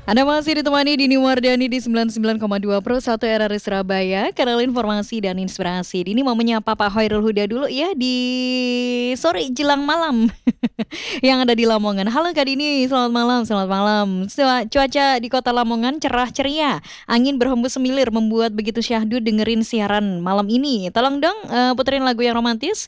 Anda masih ditemani Dini Wardani di 99,2 Pro 1 RRI Surabaya. Kanal informasi dan inspirasi. Dini mau menyapa Pak Hoirul Huda dulu ya di sore jelang malam yang ada di Lamongan. Halo Kak Dini, selamat malam, selamat malam. Cuaca di kota Lamongan cerah ceria. Angin berhembus semilir membuat begitu syahdu dengerin siaran malam ini. Tolong dong puterin lagu yang romantis.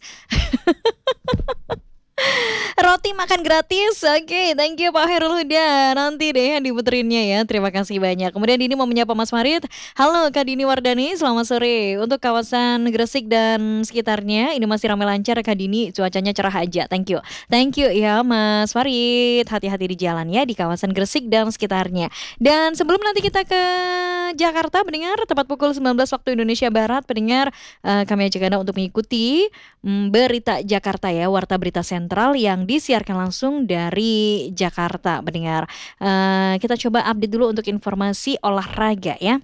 Roti makan gratis. Oke, thank you Pak Herul Huda. Nanti deh yang diputerinnya ya. Terima kasih banyak. Kemudian Dini mau menyapa Mas Farid. Halo Kak Dini Wardani, selamat sore. Untuk kawasan Gresik dan sekitarnya, ini masih ramai lancar Kak Dini. Cuacanya cerah aja. Thank you. Thank you ya Mas Farid. Hati-hati di jalan ya di kawasan Gresik dan sekitarnya. Dan sebelum nanti kita ke Jakarta, pendengar, tepat pukul 19 waktu Indonesia Barat, pendengar, kami ajak Anda untuk mengikuti berita Jakarta ya, Warta Berita Sentral yang disiarkan langsung dari Jakarta, pendengar. Kita coba update dulu untuk informasi olahraga ya.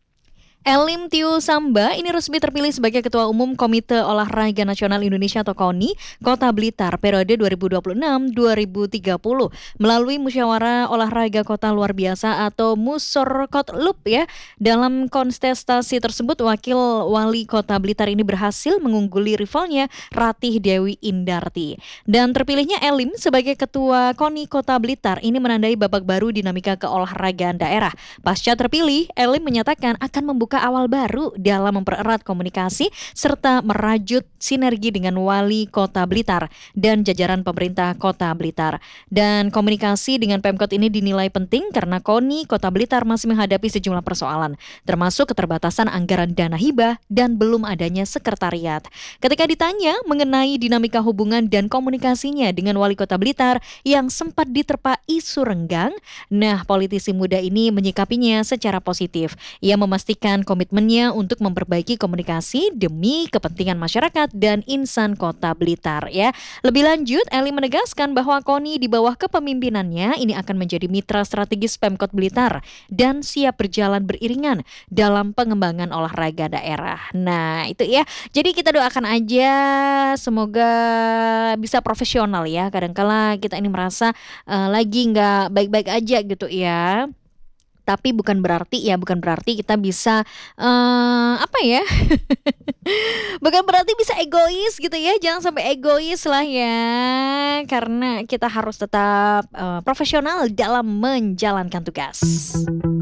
Elim Tiu Samba ini resmi terpilih sebagai Ketua Umum Komite Olahraga Nasional Indonesia atau KONI Kota Blitar periode 2026-2030 melalui Musyawarah Olahraga Kota Luar Biasa atau Musorkotlup ya. Dalam kontestasi tersebut Wakil Wali Kota Blitar ini berhasil mengungguli rivalnya Ratih Dewi Indarti. Dan terpilihnya Elim sebagai Ketua KONI Kota Blitar ini menandai babak baru dinamika keolahragaan daerah. Pasca terpilih, Elim menyatakan akan membuka awal baru dalam mempererat komunikasi serta merajut sinergi dengan Wali Kota Blitar dan jajaran pemerintah Kota Blitar. Dan komunikasi dengan Pemkot ini dinilai penting karena KONI Kota Blitar masih menghadapi sejumlah persoalan, termasuk keterbatasan anggaran dana hibah dan belum adanya sekretariat. Ketika ditanya mengenai dinamika hubungan dan komunikasinya dengan Wali Kota Blitar yang sempat diterpa isu renggang, nah politisi muda ini menyikapinya secara positif. Ia memastikan komitmennya untuk memperbaiki komunikasi demi kepentingan masyarakat dan insan Kota Blitar ya. Lebih lanjut, Eli menegaskan bahwa KONI di bawah kepemimpinannya ini akan menjadi mitra strategis Pemkot Blitar dan siap berjalan beriringan dalam pengembangan olahraga daerah. Nah, itu ya. Jadi kita doakan aja semoga bisa profesional ya. Kadangkala kita ini merasa lagi nggak baik-baik aja gitu ya. Tapi bukan berarti kita bisa apa ya? Bukan berarti bisa egois gitu ya. Jangan sampai egois lah ya. Karena kita harus tetap profesional dalam menjalankan tugas.